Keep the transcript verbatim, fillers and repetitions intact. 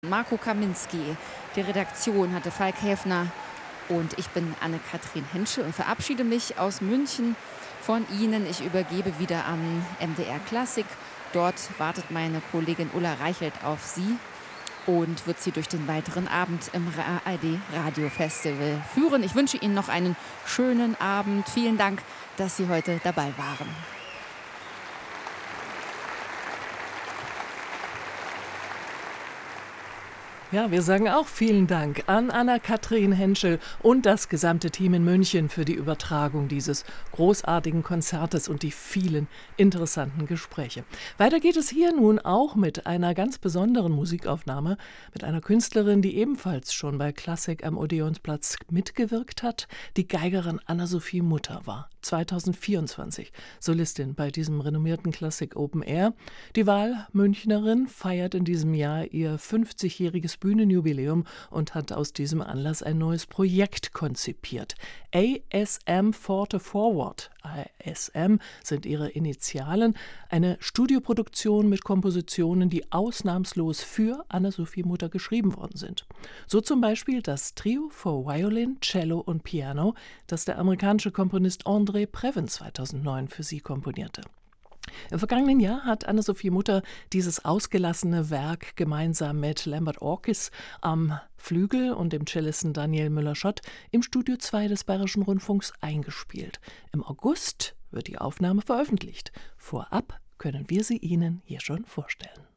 Marco Kaminski. Die Redaktion hatte Falk Häfner und ich bin Anne-Kathrin Henschel und verabschiede mich aus München von Ihnen. Ich übergebe wieder am M D R Klassik. Dort wartet meine Kollegin Ulla Reichelt auf Sie und wird Sie durch den weiteren Abend im A R D Radio Festival führen. Ich wünsche Ihnen noch einen schönen Abend. Vielen Dank, dass Sie heute dabei waren. Ja, wir sagen auch vielen Dank an Anna-Kathrin Henschel und das gesamte Team in München für die Übertragung dieses großartigen Konzertes und die vielen interessanten Gespräche. Weiter geht es hier nun auch mit einer ganz besonderen Musikaufnahme, mit einer Künstlerin, die ebenfalls schon bei Klassik am Odeonsplatz mitgewirkt hat, die Geigerin Anna-Sophie Mutter war. zweitausendvierundzwanzig Solistin bei diesem renommierten Klassik Open Air. Die Wahlmünchnerin feiert in diesem Jahr ihr fünfzigjähriges Bühnenjubiläum und hat aus diesem Anlass ein neues Projekt konzipiert. A S M Forte Forward. A S M sind ihre Initialen. Eine Studioproduktion mit Kompositionen, die ausnahmslos für Anna-Sophie Mutter geschrieben worden sind. So zum Beispiel das Trio for Violin, Cello und Piano, das der amerikanische Komponist André Previn zweitausendneun für sie komponierte. Im vergangenen Jahr hat Anna-Sophie Mutter dieses ausgelassene Werk gemeinsam mit Lambert Orkis am Flügel und dem Cellisten Daniel Müller-Schott im Studio zwei des Bayerischen Rundfunks eingespielt. Im August wird die Aufnahme veröffentlicht. Vorab können wir sie Ihnen hier schon vorstellen.